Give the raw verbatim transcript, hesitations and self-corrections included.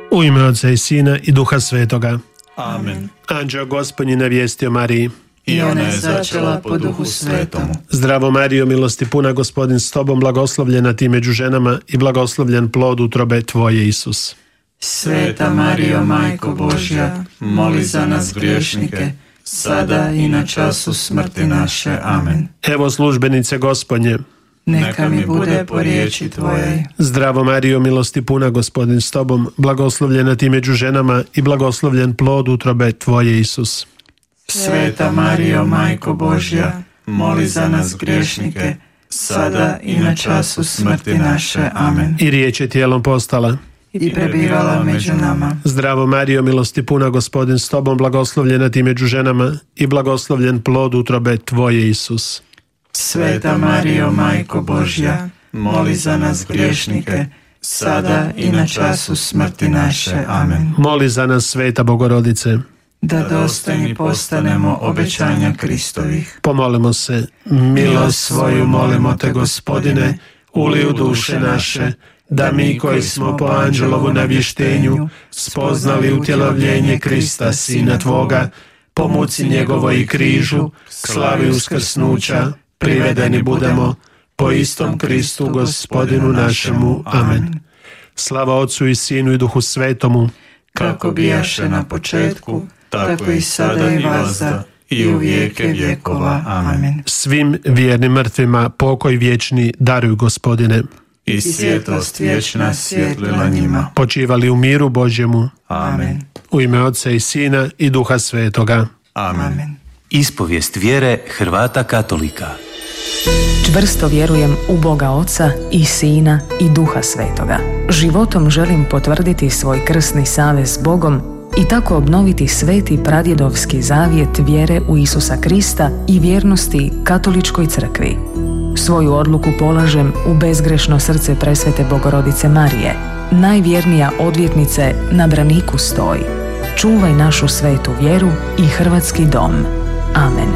U ime Otca i Sina i Duha Svetoga. Amen. Anđeo Gospodnji navijestio Mariji. I ona je začela po Duhu Svetomu. Zdravo Marijo, milosti puna, Gospodin s tobom, blagoslovljena ti među ženama i blagoslovljen plod utrobe tvoje, Isus. Sveta Marijo, Majko Božja, moli za nas griješnike, sada i na času smrti naše. Amen. Evo službenice Gospodnje. Neka mi bude po riječi tvojej. Zdravo Marijo, milosti puna, Gospodin s tobom, blagoslovljena ti među ženama i blagoslovljen plod utrobe tvoje, Isus. Sveta Marijo, Majko Božja, moli za nas griješnike, sada i na času smrti naše. Amen. I riječ je tijelom postala I prebivala među nama. Zdravo Marijo, milosti puna, Gospodin s tobom, blagoslovljena ti među ženama i blagoslovljen plod utrobe tvoje, Isus. Sveta Marijo, Majko Božja, moli za nas griješnike, sada i na času smrti naše. Amen. Moli za nas, Sveta Bogorodice, da dostojni postanemo obećanja Kristovih. pomolimo se. Milost svoju molimo te, Gospodine, uli u duše naše, da mi koji smo po anđelovu navještenju spoznali utjelovljenje Krista, Sina Tvoga, po muci njegovoj i križu, slavi uskrsnuća, privedeni budemo po istom Kristu Gospodinu našemu. Amen. Slava Otcu i Sinu i Duhu Svetomu, Kako bijaše na početku, tako i sada i vazda, i u vijeke vjekova. Amen. svim vjernim mrtvima pokoj vječni daruj, Gospodine. I svjetlost vječna svjetlila njima. Počivali u miru Božjemu. Amen. U ime Otca i Sina i Duha Svetoga. Amen. Ispovijest vjere Hrvata katolika. Čvrsto vjerujem u Boga Oca i Sina i Duha Svetoga. Životom želim potvrditi svoj krsni savez s Bogom i tako obnoviti sveti pradjedovski zavjet vjere u Isusa Krista i vjernosti Katoličkoj crkvi. Svoju odluku polažem u bezgrešno srce presvete Bogorodice Marije, najvjernija odvjetnice na braniku stoji. Čuvaj našu svetu vjeru i hrvatski dom. Amen.